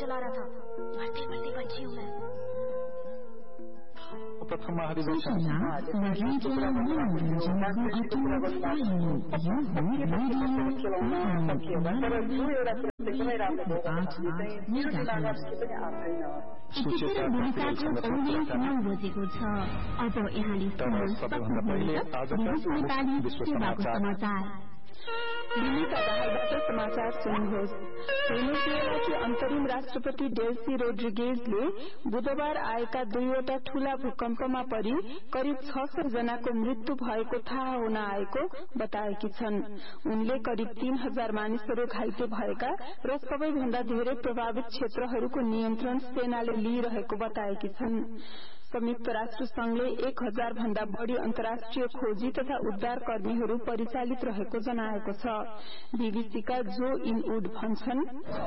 चला रहा था। बढ़ते बढ़ते पंछियों में प्रथम महाधिवेशन सबैभन्दा पहिले विश्व समाचार दिल्लीका दाहालबाट समाचार सुन्नुहोस्। भेनेजुएलाकी अन्तरिम राष्ट्रपति डेल्सी रोड्रिगेजले बुधबार आएका दुईवटा ठूला भूकम्पमा परि करिब 600 जनाको मृत्यु भएको थाहा हुन आएको बताएकी छन्। उनले करिब 3000 मानिसहरू घाइते भएका र सबैभन्दा धेरै प्रभावित क्षेत्रहरूको नियन्त्रण सेनाले लिइरहेको बताएकी छन्। संयुक्त राष्ट्र संघले 1000 भन्दा बढ़ी अन्तर्राष्ट्रिय खोजी तथा उद्धार कर्मीहरू परिचालित रहेको जनाएको छ। बीबीसीका जो इन वुड भन्छन्,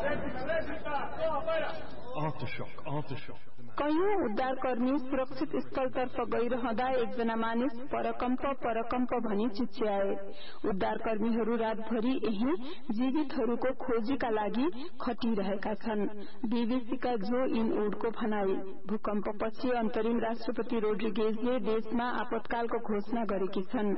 कयौं उद्धारकर्मी सुरक्षित स्थलतर्फ गइरहँदा एकजना मानिस परकम्प भनी चिच्याए। उद्धारकर्मीहरू रातभरि यही जीवितहरूको खोजीका लागि खटिरहेका छन्। बीबीसीका जो इन वुडको भनाई, भूकम्पपछि अन्तरिम राष्ट्रपति रोड्रिगेजले देशमा आपतकालको घोषणा गरेकी छन्।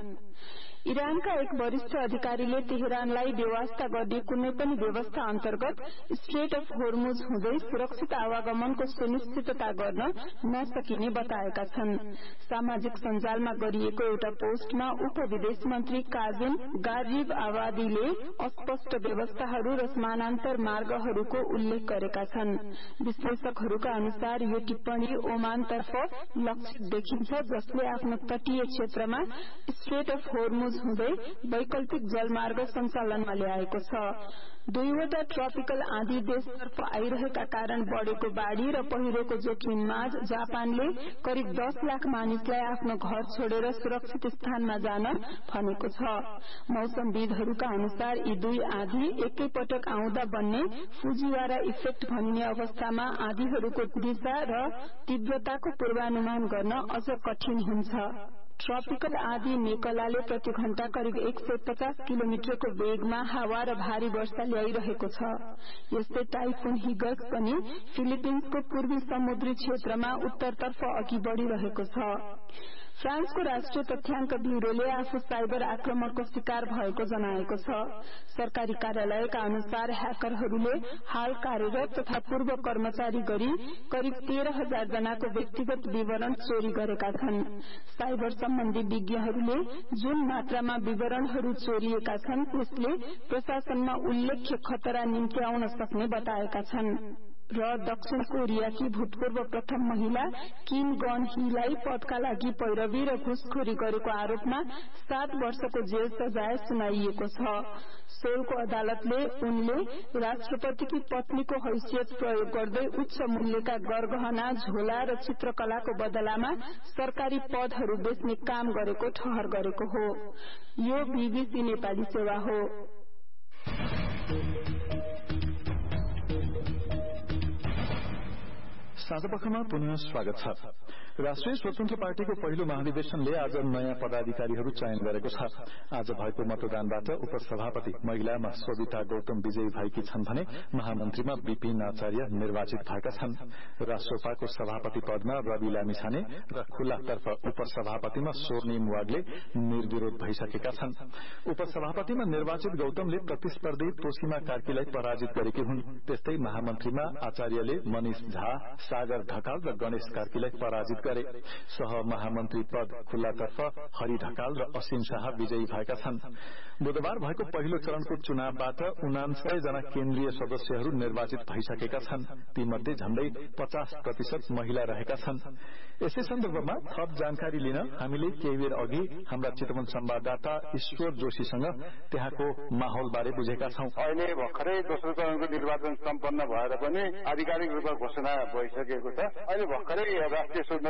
इरानका एक वरिष्ठ अधिकारीले तेहरानलाई बेवास्ता गर्ने कुनै पनि व्यवस्था अन्तर्गत स्ट्रेट अफ होर्मुज हुँदै सुरक्षित आवागमनको सुनिश्चितता गर्न नसकिने बताएका छन्। सामाजिक सञ्जालमा गरिएको एउटा पोस्टमा उपविदेश मन्त्री काजिम गारिब आबादीले अस्पष्ट व्यवस्थाहरू र समानान्तर मार्गहरूको उल्लेख गरेका छन्। विश्लेषकहरूका अनुसार यो टिप्पणी ओमानतर्फ लक्षित देखिन्छ, जसले आफ्नो तटीय क्षेत्रमा स्ट्रेट अफ होर्मुज हुँदै वैकल्पिक जलमार्ग सञ्चालनमा ल्याएको छ। दुईवटा ट्रपिकल आँधी देशतर्फ आइरहेका कारण बढ़ेको बाढ़ी र पहिरोको जोखिममाझ जापानले करिब 10 लाख मानिसलाई आफ्नो घर छोडेर सुरक्षित स्थानमा जान भनेको छ। मौसमविदहरूका अनुसार यी दुई आँधी एकैपटक आउँदा बन्ने फुजिवारा इफेक्ट भनिने अवस्थामा आँधीहरूको दिशा र तीव्रताको पूर्वानुमान गर्न अझ कठिन हुन्छ। ट्रपिकल आँधी मेकलाले प्रति घण्टा करिब 150 किलोमिटरको वेगमा हावा र भारी वर्षा ल्याइरहेको छ। यस्तै टाइफुन हिगस पनि फिलिपिन्सको पूर्वी समुद्री क्षेत्रमा उत्तरतर्फ अघि बढ़िरहेको छ। फ्रान्सको राष्ट्रिय तथ्याङ्क ब्यूरोले आफू साइबर आक्रमणको शिकार भएको जनाएको छ। सरकारी कार्यालयका अनुसार ह्याकरहरूले हाल कार्यरत तथा पूर्व कर्मचारी गरी करिब 13,000 जनाको व्यक्तिगत विवरण चोरी गरेका छन्। साइबर सम्बन्धी विज्ञहरूले जुन मात्रामा विवरणहरू चोरिएका छन् त्यसले प्रशासनमा उल्लेख्य खतरा निम्त्याउन सक्ने बताएका छन्। र दक्षिण कोरियाकी भूतपूर्व प्रथम महिला किम गन हीलाई पदका लागि पैरवी र घुसखोरी गरेको आरोपमा 7 वर्षको जेल सजाय सुनाइएको छ। सोलको अदालतले उनले राष्ट्रपतिकी पत्नीको हैसियत प्रयोग गर्दै उच्च मूल्यका गरगहना, झोला र चित्रकलाको बदलामा सरकारी पदहरू बेच्ने काम गरेको ठहर गरेको हो। यो बीबीसी नेपाली सेवा हो। साँझपखमा पुनः स्वागत छ। राष्ट्रिय स्वतन्त्र पार्टीको पहिलो महाधिवेशनले आज नयाँ पदाधिकारीहरू चयन गरेको छ। आज भएको मतदानबाट उपसभापति महिलामा सोभिता गौतम विजयी भएकी छन् भने महामन्त्रीमा विपिन आचार्य निर्वाचित भएका छन्। राष्ट्रपाको सभापति पदमा रवि लामिछाने र खुल्लातर्फ उपसभापतिमा स्वर्णिम वाग्ले निर्विरोध भइसकेका छन्। उपसभापतिमा निर्वाचित गौतमले प्रतिस्पर्धी तोसीमा कार्कीलाई पराजित गरेकी हुन्। त्यस्तै महामन्त्रीमा आचार्यले मनिष झा, सागर ढकाल र गणेश कार्कीलाई पराजित गरे। सह महामन्त्री पद खुल्लातर्फ हरि ढकाल र असीम शाह विजयी भएका छन्। बुधबार भएको पहिलो चरणको चुनावबाट 49 जना केन्द्रीय सदस्यहरू निर्वाचित भइसकेका छन्। तीमध्ये झण्डै 50% महिला रहेका छन्। यसै सन्दर्भमा थप जानकारी लिन हामीले केही बेर अघि हाम्रा चितवन संवाददाता ईश्वर जोशीसँग त्यहाँको माहौलबारे बुझेका छौं। अहिले भर्खरै दोस्रो चरणको निर्वाचन सम्पन्न भएर पनि आधिकारिक रूपमा घोषणा भइसकेको छ। अहिले भर्खरै राष्ट्रिय स्वतन्त्र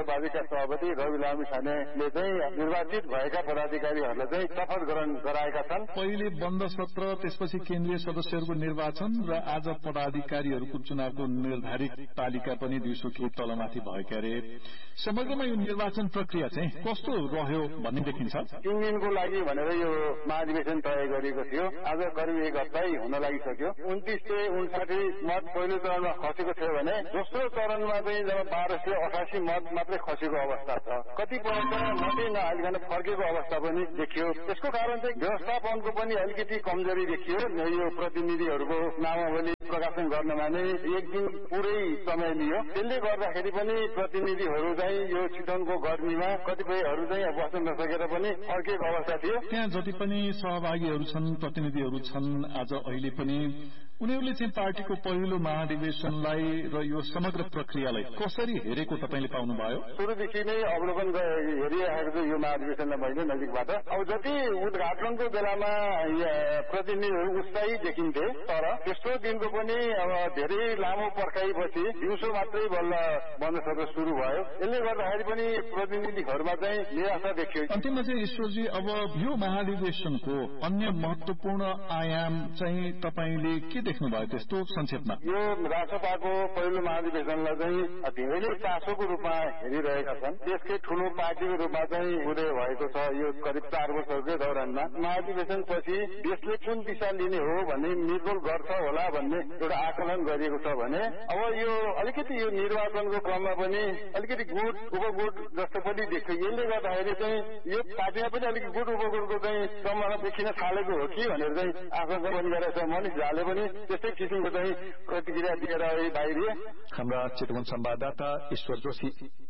जनतावादीका सभापति रवि लामी छानेले चाहिँ निर्वाचित भएका पदाधिकारीहरूलाई चाहिँ शपथ ग्रहण गराएका छन्। पहिले बन्द सत्र, त्यसपछि केन्द्रीय सदस्यहरूको निर्वाचन र आज पदाधिकारीहरूको चुनावको निर्धारित तालिका पनि दिउँसो केही तलमाथि भएका अरे। समग्रमा यो निर्वाचन प्रक्रिया चाहिँ कस्तो रह्यो भन्ने देखिन्छ। 3 दिनको लागि भनेर यो महाधिवेशन तय गरिएको थियो। आज करिब 1 हप्ता हुन लागिसक्यो। 2959 मत पहिलो चरणमा खसेको थियो भने दोस्रो चरणमा चाहिँ जब 1288 मत मात्रै खसेको अवस्था छ। कतिपय मतै नहालिकन फर्केको अवस्था पनि देखियो। त्यसको कारण चाहिँ व्यवस्थापनको पनि अलिकति कमजोरी देखियो। यो प्रतिनिधिहरूको नामावली प्रकाशन गर्नमा नै 1 दिन पुरै समय लियो। त्यसले गर्दाखेरि पनि प्रतिनिधिहरू चाहिँ यो चितवनको गर्मीमा कतिपयहरू चाहिँ बस्न नसकेर पनि फर्केको अवस्था थियो। त्यहाँ जति पनि सहभागीहरू छन्, प्रतिनिधिहरू छन्, आज अहिले पनि उनीहरूले चाहिँ पार्टीको पहिलो महाधिवेशनलाई र यो समग्र प्रक्रियालाई कसरी हेरेको तपाईँले पाउनुभयो? सुरुदेखि नै अवलोकन हेरिरहेको छु यो महाधिवेशनलाई मैले नजिकबाट। अब जति उद्घाटनको बेलामा प्रतिनिधिहरू उत्साही देखिन्थे, तर तेस्रो दिनको पनि अब धेरै लामो पर्खाइपछि दिउँसो मात्रै बल्ल बन्द सत्र सुरु भयो। यसले गर्दाखेरि पनि प्रतिनिधिहरूमा चाहिँ निराशा देखियो। अन्तिममा चाहिँ ईश्वरजी, अब यो महाधिवेशनको अन्य महत्वपूर्ण आयाम चाहिँ तपाईँले के देख्नुभयो त्यस्तो संक्षेपमा? यो राष्ट्रपाको पहिलो महाधिवेशनलाई चाहिँ धेरैले चासोको रूपमा हेरिरहेका छन्। देशकै ठूलो पार्टीको रूपमा चाहिँ उदय भएको छ। यो करिब 4 वर्षकै दौरानमा महाधिवेशन पछि देशले कुन दिशा लिने हो भन्ने निर्णय गर्छ होला भन्ने एउटा आकलन गरिएको छ भने अब यो अलिकति यो निर्वाचनको क्रममा पनि अलिकति गुट उपगुट जस्तो पनि देखियो। यसले गर्दाखेरि चाहिँ यो पार्टीमा पनि अलिकति गुट उपगुटको चाहिँ क्रममा देखिन थालेको हो कि भनेर चाहिँ आशंका पनि गरेको छ। मनिष झाले पनि त्यस्तै किसिमको चाहिँ प्रतिक्रिया दिएर बाहिरिए। हाम्रा चितवन संवाददाता ईश्वर जोशी।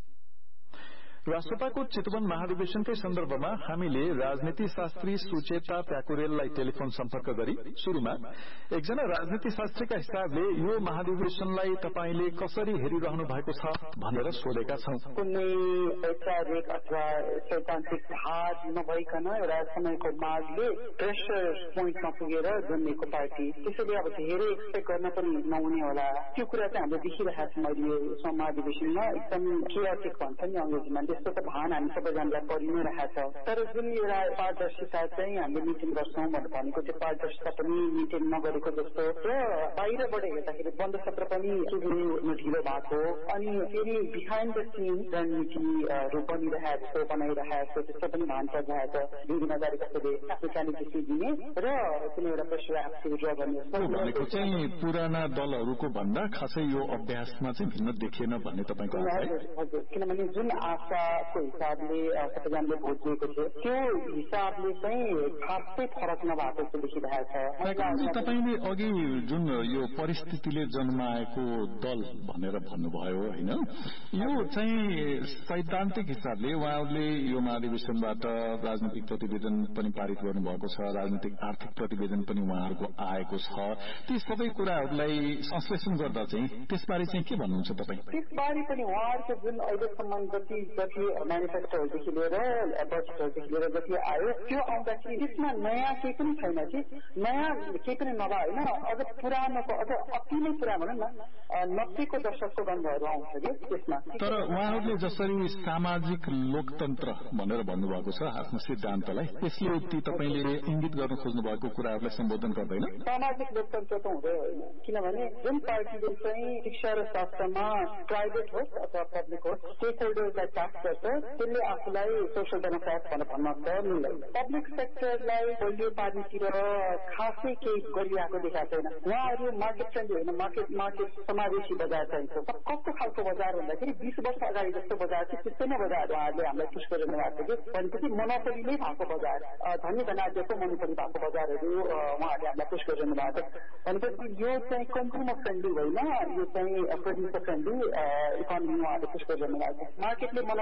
राष्ट्रपाको चितवन महाधिवेशनकै सन्दर्भमा हामीले राजनीति शास्त्री सुचेता प्याकुरेललाई टेलिफोन सम्पर्क गरी सुरुमा एकजना राजनीति शास्त्रीका हिसाबले यो महाधिवेशनलाई तपाईले कसरी हेरिरहनु भएको छ भनेर सोधेका छौं। कुनै वैचारिक अथवा सैद्धान्तिक हात नभइकन एउटा समयको मागले प्रेसर पोइन्टमा पुगेर जन्मेको पार्टी, त्यसैले अब धेरै एक्सपेक्ट गर्न पनि नहुने होला। त्यो कुरा चाहिँ हामीले देखिरहेको छौँ। अहिले यो महाधिवेशनमा एकदम क्रियाटिक भन्छ नि अंग्रेजीमा, त्यस्तो त भान हामी सबैजनालाई परि नै रहेको छ। तर जुन एउटा पारदर्शिता चाहिँ हामीले मेन्टेन गर्छौँ भनेको त्यो पारदर्शिता पनि मेन्टेन नगरेको जस्तो र बाहिरबाट हेर्दाखेरि बन्द सत्र पनि ढिलो भएको, अनि फेरि बिहाइन्ड द सिन रणनीतिहरू बनिरहेको जस्तो बनाइरहेको त्यस्तो पनि भान परिरहेको छ। 2 दिन अगाडि कसैले आफ्नो क्यान्डिडेट दिने र कुनै एउटा प्रेसर एक्टिभ ड्र गर्ने भनेको चाहिँ पुराना दलहरूको भन्दा खासै यो अभ्यासमा चाहिँ भिन्न देखिएन भन्ने तपाईँको आशा है? हजुर, किनभने जुन आशाको हिसाबले सबैजनाले भोट दिएको थियो त्यो हिसाबले चाहिँ खासै फरक नभएको जस्तो देखिरहेको छ। तपाईँले अघि जुन यो परिस्थितिले जन्माएको दल भनेर भन्नुभयो होइन, यो चाहिँ सैद्धान्तिक हिसाबले उहाँहरूले यो महाधिवेशनबाट राजनीतिक प्रतिवेदन पनि पारित गर्नुभएको छ, राजनीतिक आर्थिक प्रतिवेदन पनि उहाँहरूको आएको छ। ती सबै कुराहरूलाई संश्लेषण गर्दा चाहिँ त्यसबारे चाहिँ के भन्नुहुन्छ तपाईँ? त्यसबारे पनि उहाँहरूको जुन अहिलेसम्म जति म्यानिफेस्टोहरूदेखि लिएर बजेटहरूदेखि लिएर जति आयो त्यो आउँदाखेरि त्यसमा नयाँ केही पनि छैन कि नयाँ केही पनि नभए होइन, अझ पुरानोको अझ अति नै पुरानो भनौँ न 90को दशकको गन्धहरू आउँछ कि त्यसमा। तर उहाँहरूले जसरी सामाजिक लोकतन्त्र भनेर भन्नुभएको छ आफ्नो सिद्धान्तलाई, त्यसले ती तपाईँले इंगित गर्न खोज्नु भएको कुराहरूलाई सम्बोधन गर्दैन? सामाजिक लोकतन्त्र त हुँदै होइन, किनभने जुन पार्टीले चाहिँ शिक्षा र स्वास्थ्यमा प्राइभेट होस् अथवा पब्लिक होस् स्टेक होल्डरलाई ट्याक्स गर्छ त्यसले आफूलाई सोशल डेमोक्रेट भनेर भन्न मिल्दैन। पब्लिक सेक्टरलाई पोलियो पार्टीतिर खासै केही गरिरहेको देखाएको छैन। उहाँहरू मार्केट फ्रेन्डली होइन, मार्केट समावेशी बजार चाहिन्छ। कस्तो खालको बजार भन्दाखेरि 20 वर्ष अगाडि जस्तो बजार चाहिँ त्यस्तै नै बजार उहाँहरूले हामीलाई पुस गरिरहनु भएको थियो। भनेपछि मोनोपोली नै भएको बजार, धनी धनाज्यको मोनोपोली भएको बजारहरू उहाँहरूले हामीलाई पुस गरिरहनु भएको छ। भनेपछि यो चाहिँ कन्ज्युमर फ्रेन्डली होइन, यो चाहिँ प्रोड्युसर फ्रेन्डली इकोनोमी उहाँहरूले पुस गरिरहनु भएको छ। मार्केटले मोनोपोली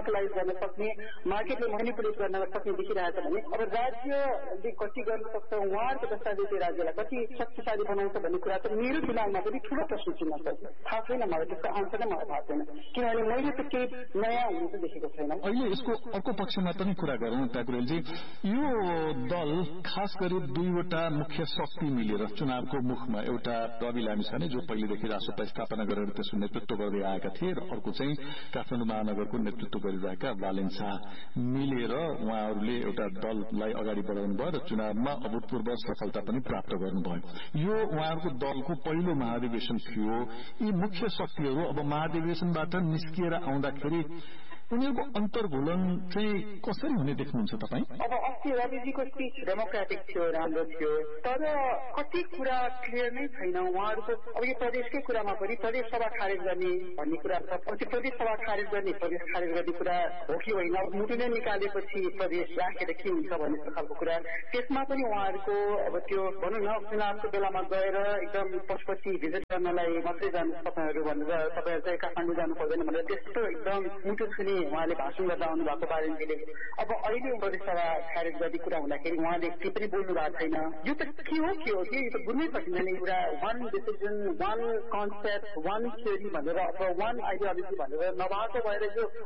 कमर्सियलाइज गर्न सक्ने, मार्केटले मेनिपुलेट गर्न सक्ने देखिरहेछ भने अब राज्यले कति गर्न सक्छ, उहाँहरूको दस्तावेज राज्यलाई कति शक्तिशाली बनाउँछ भन्ने कुरा त मेरो दिमागमा पनि ठूलो प्रश्न चिन्ह छ। थाहा छैन मलाई, त्यसको आन्सर नै मलाई थाहा छैन, किनभने मैले त केही नयाँ हुनु त देखेको छैन। अहिले यसको अर्को पक्षमा पनि कुरा गरौँ ट्याकुरेलजी, यो दल खास गरी दुईवटा मुख्य शक्ति मिलेर चुनावको मुखमा, एउटा रवि लामिछाने जो पहिलेदेखि रासोपा स्थापना गरेर त्यसको नेतृत्व गर्दै आएका थिए र अर्को चाहिँ काठमाडौँ महानगरको नेतृत्व गरिरहेका बालेन शाह मिलेर उहाँहरूले एउटा दललाई अगाडि बढाउनु भयो र चुनावमा अभूतपूर्व सफलता पनि प्राप्त गर्नुभयो। यो उहाँहरूको दलको पहिलो महाधिवेशन थियो। यी मुख्य शक्तिहरू अब महाधिवेशनबाट निस्किएर आउँदाखेरि उनीहरूको अन्तर्घुलन चाहिँ कसरी हुने देख्नुहुन्छ तपाईँ? अब अस्ति रविजीको स्पिच डेमोक्रेटिक थियो, राम्रो थियो, तर कति कुरा क्लियर नै छैन उहाँहरूको। अब यो प्रदेशकै कुरामा पनि प्रदेश सभा खारेज गर्ने भन्ने कुरा छ, प्रदेश सभा खारेज गर्ने, प्रदेश खारेज गर्ने कुरा हो कि होइन, मुटु नै निकालेपछि प्रदेश राखेर के हुन्छ भन्ने खालको कुरा, त्यसमा पनि उहाँहरूको अब त्यो भनौँ न चुनावको बेलामा गएर एकदम पशुपति भिजिट गर्नलाई मात्रै जानु तपाईँहरू भनेर, तपाईँहरू चाहिँ काठमाडौँ जानु पर्दैन भनेर त्यस्तो एकदम मुटु छुने उहाँले भाषण गर्दा आउनु भएको बारेमा। अब अहिले प्रदेश सभा खारेज गर्ने कुरा हुँदाखेरि उहाँले केही पनि बोल्नु भएको छैन। यो त के हो यो त बुझ्नै सकिँदैन कुरा। One decision, one concept, one theory भनेर अथवा वान आइडियोलोजी भनेर नभएको भएर यो